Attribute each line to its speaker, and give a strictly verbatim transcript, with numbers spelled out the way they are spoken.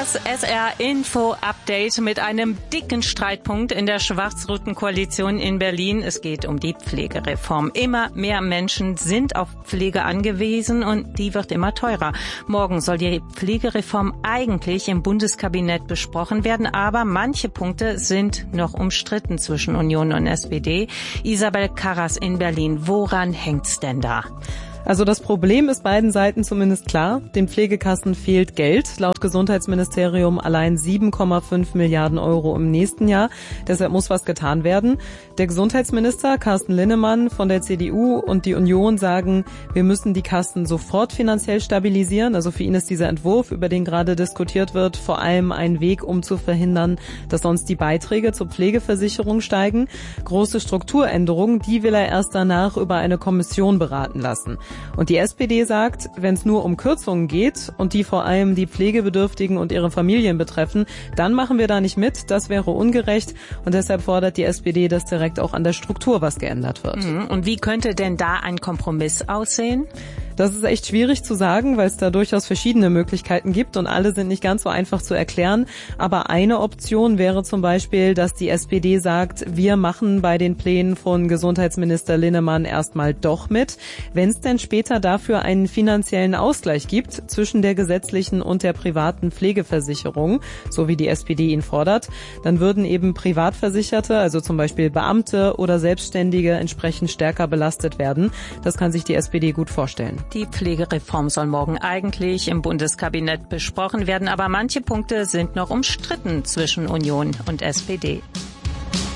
Speaker 1: Das S R-Info-Update mit einem dicken Streitpunkt in der schwarz-roten Koalition in Berlin. Es geht um die Pflegereform. Immer mehr Menschen sind auf Pflege angewiesen und die wird immer teurer. Morgen soll die Pflegereform eigentlich im Bundeskabinett besprochen werden, aber manche Punkte sind noch umstritten zwischen Union und S P D. Isabel Karras in Berlin. Woran hängt's denn da?
Speaker 2: Also das Problem ist beiden Seiten zumindest klar. Den Pflegekassen fehlt Geld. Laut Gesundheitsministerium allein sieben Komma fünf Milliarden Euro im nächsten Jahr. Deshalb muss was getan werden. Der Gesundheitsminister Carsten Linnemann von der C D U und die Union sagen, wir müssen die Kassen sofort finanziell stabilisieren. Also für ihn ist dieser Entwurf, über den gerade diskutiert wird, vor allem ein Weg, um zu verhindern, dass sonst die Beiträge zur Pflegeversicherung steigen. Große Strukturänderungen, die will er erst danach über eine Kommission beraten lassen. Und die S P D sagt, wenn es nur um Kürzungen geht und die vor allem die Pflegebedürftigen und ihre Familien betreffen, dann machen wir da nicht mit. Das wäre ungerecht. Und deshalb fordert die S P D, dass direkt auch an der Struktur was geändert wird.
Speaker 1: Und wie könnte denn da ein Kompromiss aussehen?
Speaker 2: Das ist echt schwierig zu sagen, weil es da durchaus verschiedene Möglichkeiten gibt und alle sind nicht ganz so einfach zu erklären. Aber eine Option wäre zum Beispiel, dass die S P D sagt, wir machen bei den Plänen von Gesundheitsminister Linnemann erstmal doch mit. Wenn es denn später dafür einen finanziellen Ausgleich gibt zwischen der gesetzlichen und der privaten Pflegeversicherung, so wie die S P D ihn fordert, dann würden eben Privatversicherte, also zum Beispiel Beamte oder Selbstständige, entsprechend stärker belastet werden. Das kann sich die S P D gut vorstellen.
Speaker 1: Die Pflegereform soll morgen eigentlich im Bundeskabinett besprochen werden, aber manche Punkte sind noch umstritten zwischen Union und S P D.